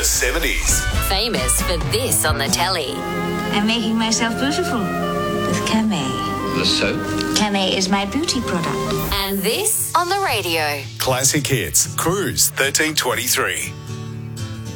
70s. Famous for this on the telly. I'm making myself beautiful with Camay. The soap? Camay is my beauty product. And this on the radio. Classic Hits, Cruise 1323.